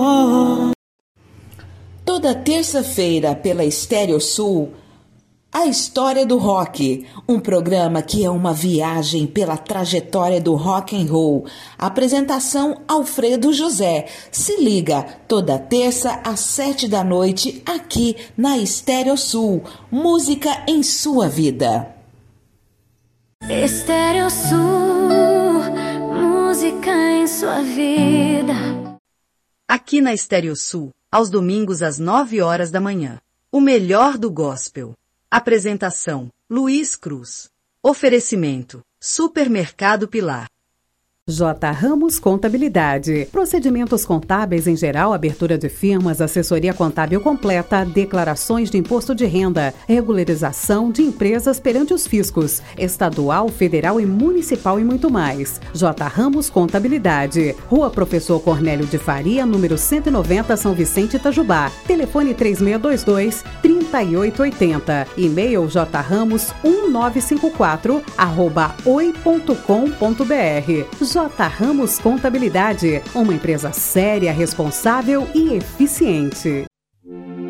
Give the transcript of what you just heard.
Toda terça-feira pela Estéreo Sul, A História do Rock, um programa que é uma viagem pela trajetória do rock and roll. Apresentação Alfredo José. Se liga, toda terça às 7 da noite, aqui na Estéreo Sul. Música em sua vida. Estéreo Sul, música em sua vida. Aqui na Estéreo Sul, aos domingos às 9 horas da manhã. O melhor do gospel. Apresentação: Luiz Cruz. Oferecimento: Supermercado Pilar. J. Ramos Contabilidade. Procedimentos contábeis em geral, abertura de firmas, assessoria contábil completa, declarações de imposto de renda, regularização de empresas perante os fiscos, estadual, federal e municipal e muito mais. J. Ramos Contabilidade. Rua Professor Cornélio de Faria, número 190, São Vicente, Itajubá. Telefone 3622-3880. E-mail jramos1954@oi.com.br. J. Ramos Contabilidade, uma empresa séria, responsável e eficiente.